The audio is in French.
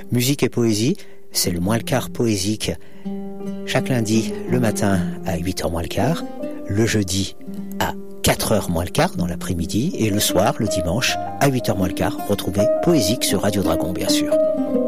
Musique et poésie, c'est le moins le quart poésique. Chaque lundi, le matin à 8h moins le quart, le jeudi à 4h moins le quart dans l'après-midi et le soir, le dimanche, à 8h moins le quart, retrouvez Poésique sur Radio Dragon, bien sûr.